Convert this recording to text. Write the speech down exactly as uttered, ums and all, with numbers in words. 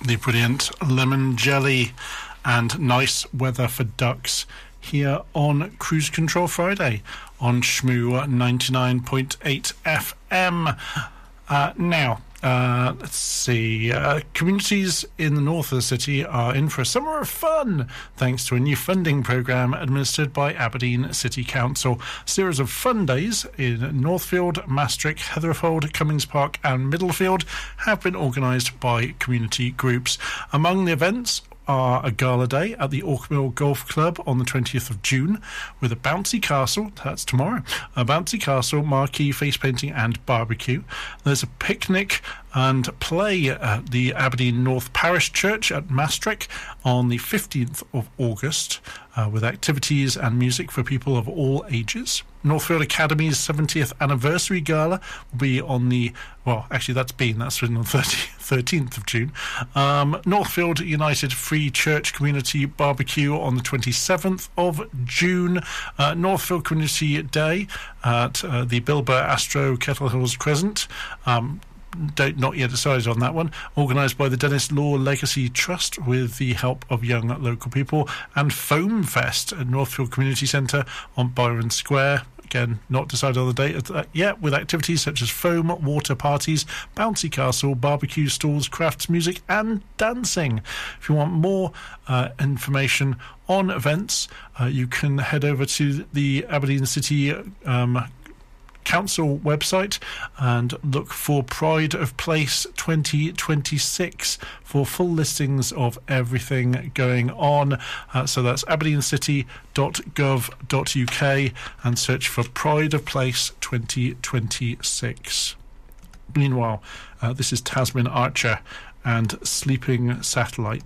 the brilliant Lemon Jelly and Nice Weather for Ducks here on Cruise Control Friday on Shmoo ninety-nine point eight F M. Uh, now, uh, let's see. Uh, communities in the north of the city are in for a summer of fun thanks to a new funding programme administered by Aberdeen City Council. A series of fun days in Northfield, Maastricht, Heatherfold, Cummings Park and Middlefield have been organised by community groups. Among the events are a gala day at the Orkmill Golf Club on the twentieth of June with a bouncy castle, that's tomorrow, a bouncy castle, marquee, face painting and barbecue. There's a picnic and play at the Aberdeen North Parish Church at Maastricht on the fifteenth of August uh, with activities and music for people of all ages. Northfield Academy's seventieth anniversary gala will be on the, well, actually that's been, that's been on the thirteenth of June. Um, Northfield United Free Church Community Barbecue on the twenty-seventh of June. Uh, Northfield Community Day at uh, the Bilber Astro Kettle Hills Crescent. Um, Don't, not yet decided on that one. Organised by the Dennis Law Legacy Trust with the help of young local people. And Foam Fest at Northfield Community Centre on Byron Square. Again, not decided on the date yet, with activities such as foam, water parties, bouncy castle, barbecue stalls, crafts, music and dancing. If you want more uh, information on events, uh, you can head over to the Aberdeen City um, Council website and look for Pride of Place twenty twenty-six for full listings of everything going on. Uh, so that's aberdeen city dot gov dot U K and search for Pride of Place twenty twenty-six. Meanwhile, uh, this is Tasmin Archer and Sleeping Satellite.